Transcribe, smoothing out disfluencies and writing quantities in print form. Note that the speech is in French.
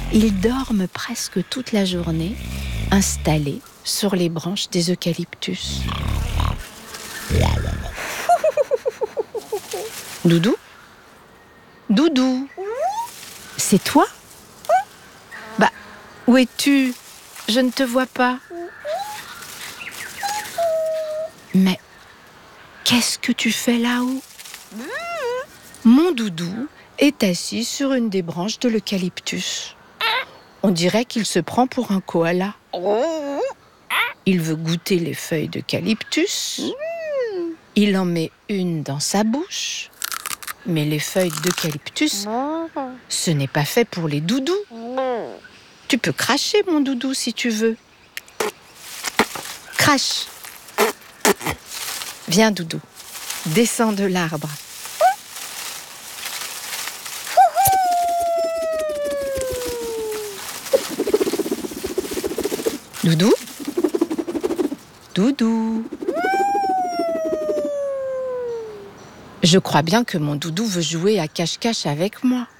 Ils dorment presque toute la journée, installés sur les branches des eucalyptus. Doudou ? Doudou ? C'est toi ? Bah, où es-tu ? Je ne te vois pas. Mais qu'est-ce que tu fais là-haut ? Mon doudou est assis sur une des branches de l'eucalyptus. On dirait qu'il se prend pour un koala. Il veut goûter les feuilles d'eucalyptus. Il en met une dans sa bouche. Mais les feuilles d'eucalyptus, ce n'est pas fait pour les doudous. Tu peux cracher, mon doudou, si tu veux. Crache. Viens, doudou. Descends de l'arbre. Doudou ? Doudou ? Je crois bien que mon doudou veut jouer à cache-cache avec moi.